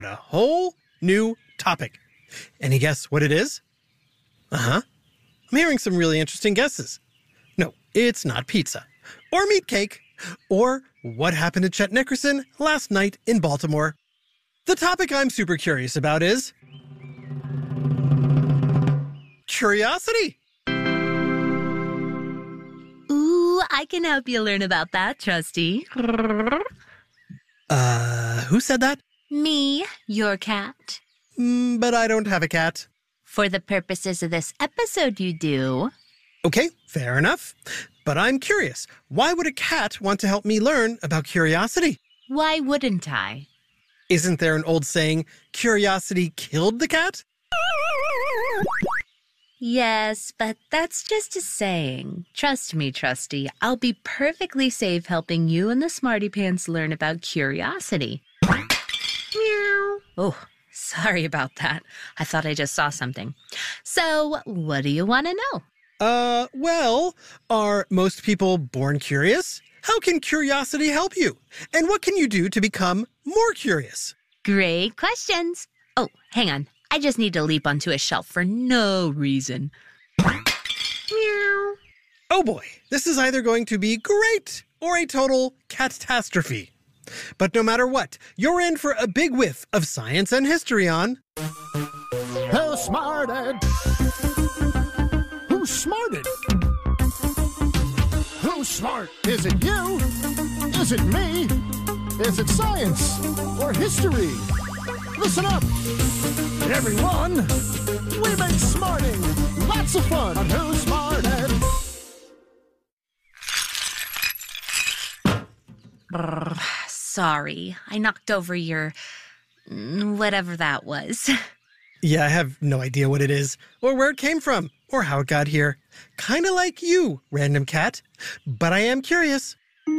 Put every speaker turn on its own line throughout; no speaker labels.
a whole new topic. Any guess what it is? I'm hearing some really interesting guesses. No, it's not pizza, or meat cake, or what happened to Chet Nickerson last night in Baltimore. The topic I'm super curious about is curiosity.
Ooh, I can help you learn about that, Trusty.
Who said that?
Me, your cat.
But I don't have a cat.
For the purposes of this episode, you do.
Okay, fair enough. But I'm curious. Why would a cat want to help me learn about curiosity?
Why wouldn't I?
Isn't there an old saying, curiosity killed the cat?
Yes, but that's just a saying. Trust me, Trusty, I'll be perfectly safe helping you and the Smarty Pants learn about curiosity. Meow. Oh, sorry about that. I thought I just saw something. So, what do you want to know?
Well, are most people born curious? How can curiosity help you? And what can you do to become more curious?
Great questions. Oh, hang on. I just need to leap onto a shelf for no reason. Meow.
Oh boy, this is either going to be great or a total catastrophe. But no matter what, you're in for a big whiff of science and history on
Who smarted? Who's smarted? Who's smart? Is it you? Is it me? Is it science or history? Listen up, everyone. We make smarting lots of fun on Who Smarted.
Sorry, I knocked over your whatever that was.
Yeah, I have no idea what it is, or where it came from, or how it got here. Kinda like you, random cat. But I am curious.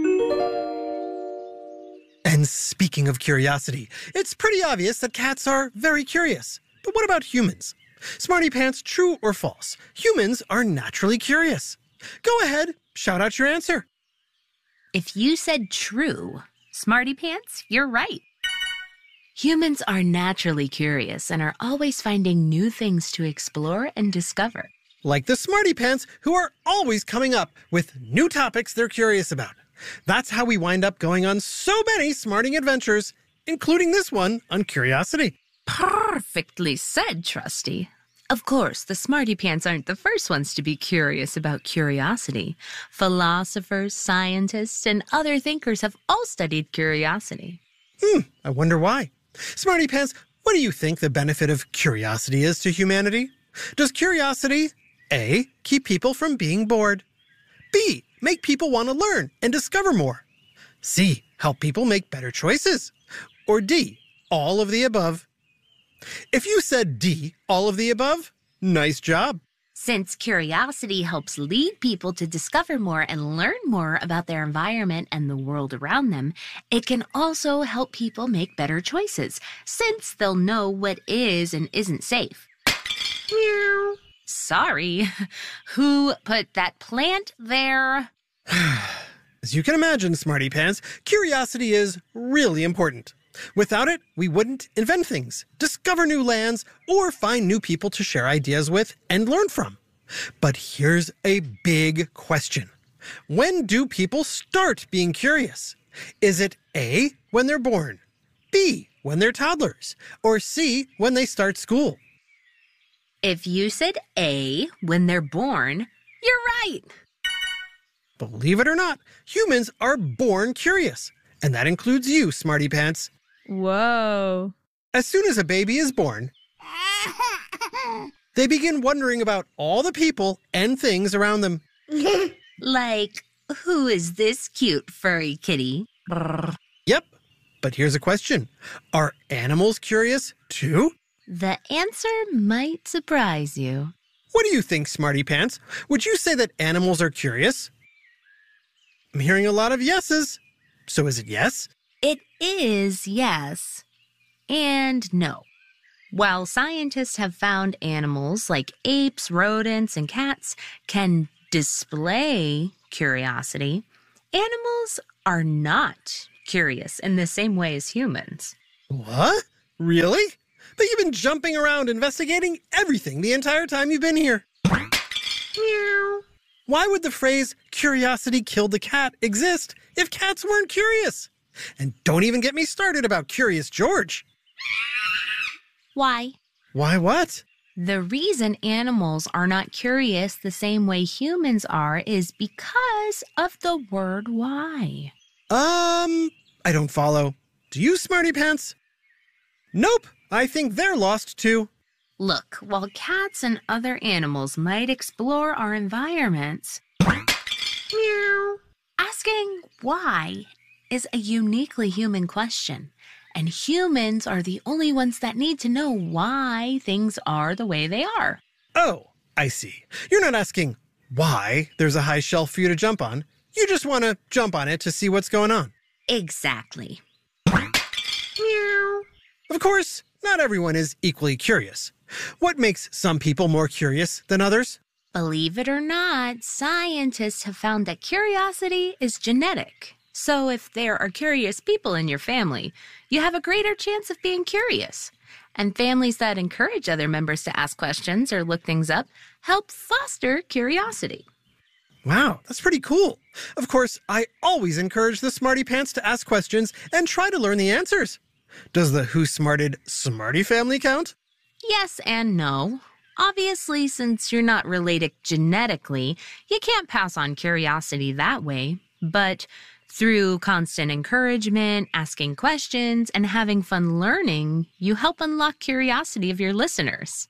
And speaking of curiosity, it's pretty obvious that cats are very curious. But what about humans? Smarty Pants, true or false? Humans are naturally curious. Go ahead, shout out your answer.
If you said true, Smarty Pants, you're right. Humans are naturally curious and are always finding new things to explore and discover.
Like the Smarty Pants, who are always coming up with new topics they're curious about. That's how we wind up going on so many smarting adventures, including this one on curiosity.
Perfectly said, Trusty. Of course, the Smarty Pants aren't the first ones to be curious about curiosity. Philosophers, scientists, and other thinkers have all studied curiosity.
I wonder why. Smarty Pants, what do you think the benefit of curiosity is to humanity? Does curiosity, A, keep people from being bored? B, make people want to learn and discover more? C, help people make better choices? Or D, all of the above? If you said D, all of the above, nice job.
Since curiosity helps lead people to discover more and learn more about their environment and the world around them, it can also help people make better choices, since they'll know what is and isn't safe. Meow. Sorry. Who put that plant there?
As you can imagine, Smarty Pants, curiosity is really important. Without it, we wouldn't invent things, discover new lands, or find new people to share ideas with and learn from. But here's a big question. When do people start being curious? Is it A, when they're born, B, when they're toddlers, or C, when they start school?
If you said A, when they're born, you're right.
Believe it or not, humans are born curious. And that includes you, Smarty Pants.
Whoa.
As soon as a baby is born, they begin wondering about all the people and things around them.
Like, who is this cute furry kitty?
Yep, but here's a question. Are animals curious too?
The answer might surprise you.
What do you think, Smarty Pants? Would you say that animals are curious? I'm hearing a lot of yeses. So is it yes?
It is yes and no. While scientists have found animals like apes, rodents, and cats can display curiosity, animals are not curious in the same way as humans.
What? Really? But you've been jumping around investigating everything the entire time you've been here. Meow. Why would the phrase curiosity killed the cat exist if cats weren't curious? And don't even get me started about Curious George.
Why?
Why what?
The reason animals are not curious the same way humans are is because of the word why.
I don't follow. Do you, Smarty Pants? Nope, I think they're lost too.
Look, while cats and other animals might explore our environments, meow, asking why is a uniquely human question. And humans are the only ones that need to know why things are the way they are.
Oh, I see. You're not asking why there's a high shelf for you to jump on. You just want to jump on it to see what's going on.
Exactly.
Meow. Of course, not everyone is equally curious. What makes some people more curious than others?
Believe it or not, scientists have found that curiosity is genetic. So if there are curious people in your family, you have a greater chance of being curious. And families that encourage other members to ask questions or look things up help foster curiosity.
Wow, that's pretty cool. Of course, I always encourage the Smarty Pants to ask questions and try to learn the answers. Does the Who Smarted Smarty family count?
Yes and no. Obviously, since you're not related genetically, you can't pass on curiosity that way. But through constant encouragement, asking questions, and having fun learning, you help unlock curiosity of your listeners.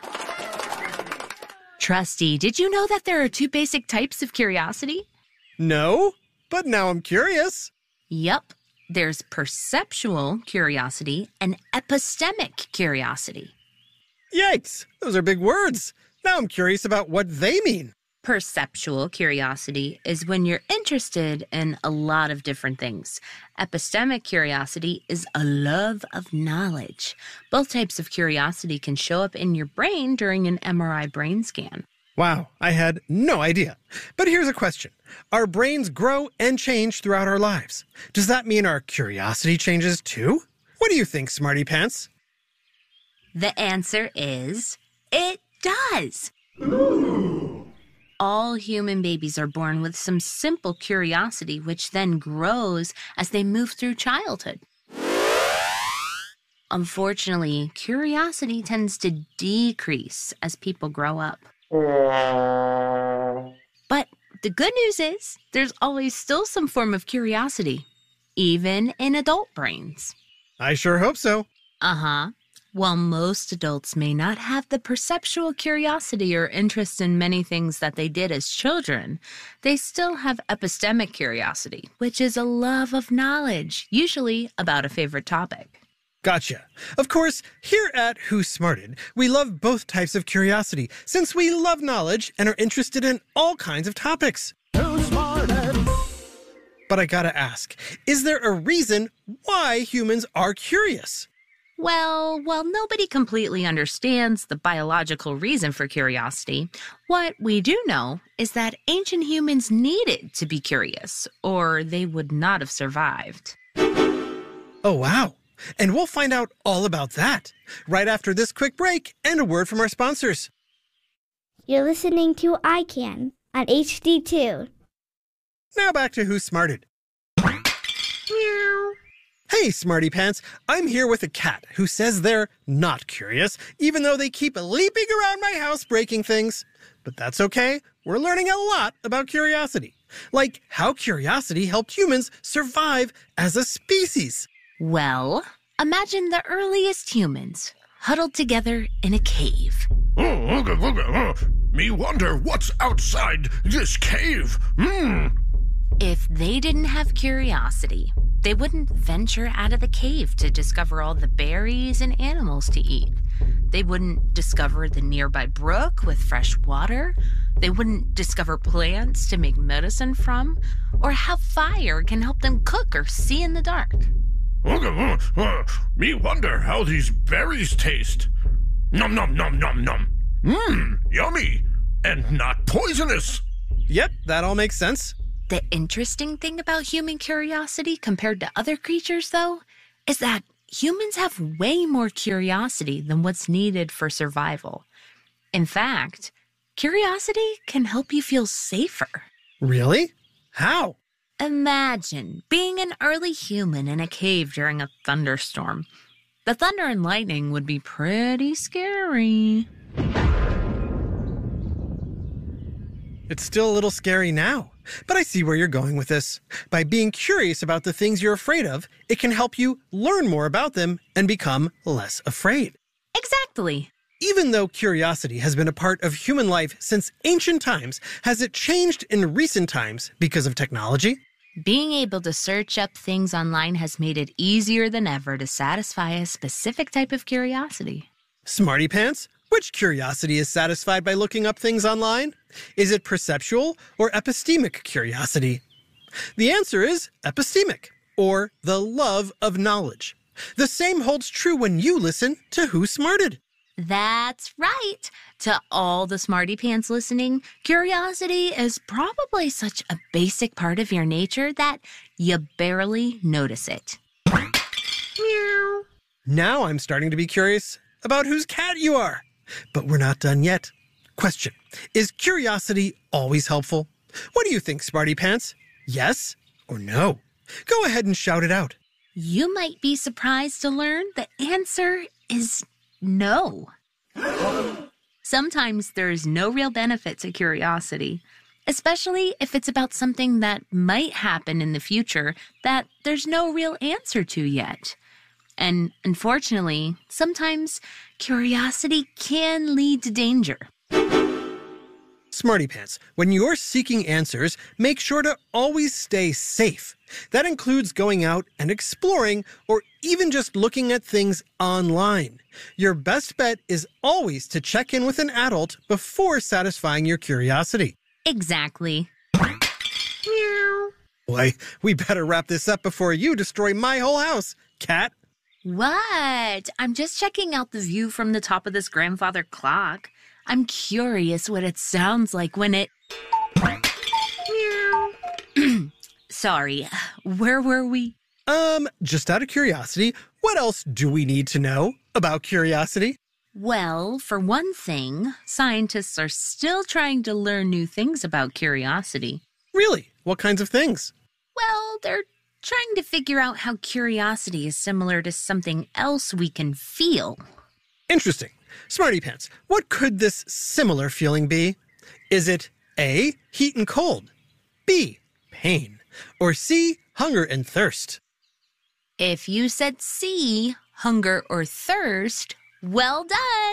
Trusty, did you know that there are 2 basic types of curiosity?
No, but now I'm curious.
Yup. There's perceptual curiosity and epistemic curiosity.
Yikes, those are big words. Now I'm curious about what they mean.
Perceptual curiosity is when you're interested in a lot of different things. Epistemic curiosity is a love of knowledge. Both types of curiosity can show up in your brain during an MRI brain scan.
Wow, I had no idea. But here's a question. Our brains grow and change throughout our lives. Does that mean our curiosity changes too? What do you think, Smarty Pants?
The answer is, it does. All human babies are born with some simple curiosity, which then grows as they move through childhood. Unfortunately, curiosity tends to decrease as people grow up. But the good news is, there's always still some form of curiosity, even in adult brains.
I sure hope so.
Uh-huh. While most adults may not have the perceptual curiosity or interest in many things that they did as children, they still have epistemic curiosity, which is a love of knowledge, usually about a favorite topic.
Gotcha. Of course, here at Who Smarted, we love both types of curiosity, since we love knowledge and are interested in all kinds of topics.
Who Smarted?
But I gotta ask, is there a reason why humans are curious?
Well, while nobody completely understands the biological reason for curiosity, what we do know is that ancient humans needed to be curious, or they would not have survived.
Oh, wow. And we'll find out all about that right after this quick break and a word from our sponsors.
You're listening to iCan on HD2.
Now back to Who Smarted. Meow. Hey, Smarty Pants. I'm here with a cat who says they're not curious, even though they keep leaping around my house breaking things. But that's okay. We're learning a lot about curiosity, like how curiosity helped humans survive as a species.
Well, imagine the earliest humans huddled together in a cave.
Me wonder what's outside this cave.
If they didn't have curiosity, they wouldn't venture out of the cave to discover all the berries and animals to eat. They wouldn't discover the nearby brook with fresh water. They wouldn't discover plants to make medicine from, or how fire can help them cook or see in the dark.
Me wonder how these berries taste. Nom nom nom nom nom. Yummy and not poisonous.
Yep, that all makes sense.
The interesting thing about human curiosity compared to other creatures, though, is that humans have way more curiosity than what's needed for survival. In fact, curiosity can help you feel safer.
Really? How?
Imagine being an early human in a cave during a thunderstorm. The thunder and lightning would be pretty scary.
It's still a little scary now, but I see where you're going with this. By being curious about the things you're afraid of, it can help you learn more about them and become less afraid.
Exactly.
Even though curiosity has been a part of human life since ancient times, has it changed in recent times because of technology?
Being able to search up things online has made it easier than ever to satisfy a specific type of curiosity.
Smarty Pants, which curiosity is satisfied by looking up things online? Is it perceptual or epistemic curiosity? The answer is epistemic, or the love of knowledge. The same holds true when you listen to Who Smarted.
That's right. To all the Smarty Pants listening, curiosity is probably such a basic part of your nature that you barely notice it. Meow.
Now I'm starting to be curious about whose cat you are. But we're not done yet. Question: is curiosity always helpful? What do you think, Smarty Pants? Yes or no? Go ahead and shout it out.
You might be surprised to learn the answer is no. Sometimes there's no real benefit to curiosity, especially if it's about something that might happen in the future that there's no real answer to yet. And unfortunately, sometimes curiosity can lead to danger.
Smarty Pants, when you're seeking answers, make sure to always stay safe. That includes going out and exploring or even just looking at things online. Your best bet is always to check in with an adult before satisfying your curiosity.
Exactly. Meow.
Boy, we better wrap this up before you destroy my whole house, cat.
What? I'm just checking out the view from the top of this grandfather clock. I'm curious what it sounds like when it... Sorry, where were we?
Just out of curiosity, what else do we need to know about curiosity?
Well, for one thing, scientists are still trying to learn new things about curiosity.
Really? What kinds of things?
Well, they're trying to figure out how curiosity is similar to something else we can feel.
Interesting. Smarty Pants, what could this similar feeling be? Is it A, heat and cold, B, pain, or C, hunger and thirst?
If you said C, hunger or thirst, well done.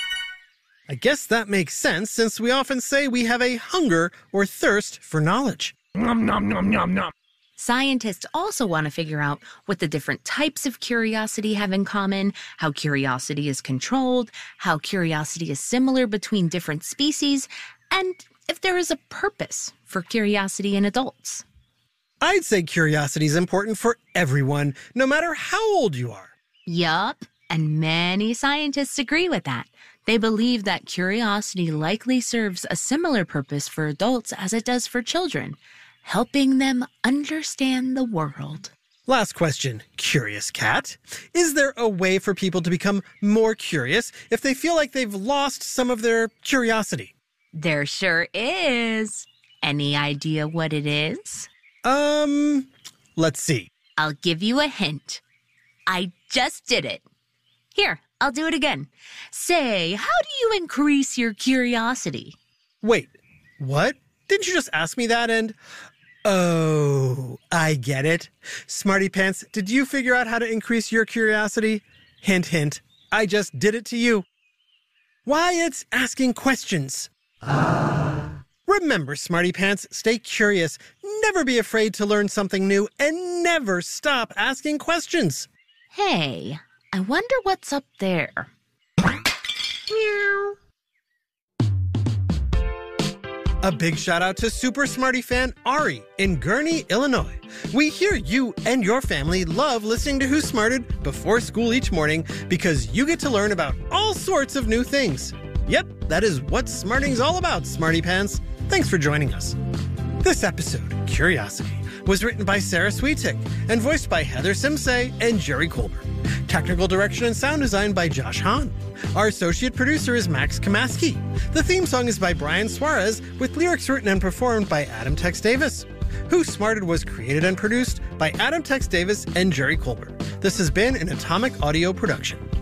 I guess that makes sense since we often say we have a hunger or thirst for knowledge.
Nom nom nom nom nom.
Scientists also want to figure out what the different types of curiosity have in common, how curiosity is controlled, how curiosity is similar between different species, and if there is a purpose for curiosity in adults.
I'd say curiosity is important for everyone, no matter how old you are.
Yup, and many scientists agree with that. They believe that curiosity likely serves a similar purpose for adults as it does for children, helping them understand the world.
Last question, curious cat. Is there a way for people to become more curious if they feel like they've lost some of their curiosity?
There sure is. Any idea what it is?
Let's see.
I'll give you a hint. I just did it. Here, I'll do it again. Say, how do you increase your curiosity?
Wait, what? Didn't you just ask me that and... Oh, I get it. Smarty Pants, did you figure out how to increase your curiosity? Hint, hint. I just did it to you. Why, it's asking questions. Remember, Smarty Pants, stay curious. Never be afraid to learn something new and never stop asking questions.
Hey, I wonder what's up there. Meow.
A big shout out to Super Smarty fan Ari in Gurnee, Illinois. We hear you and your family love listening to Who Smarted before school each morning because you get to learn about all sorts of new things. Yep, that is what smarting's all about, Smarty Pants. Thanks for joining us. This episode, Curiosity, was written by Sarah Sweetick and voiced by Heather Simsay and Jerry Colbert. Technical direction and sound design by Josh Hahn. Our associate producer is Max Kamaski. The theme song is by Brian Suarez, with lyrics written and performed by Adam Tex Davis. Who Smarted was created and produced by Adam Tex Davis and Jerry Colbert. This has been an Atomic Audio production.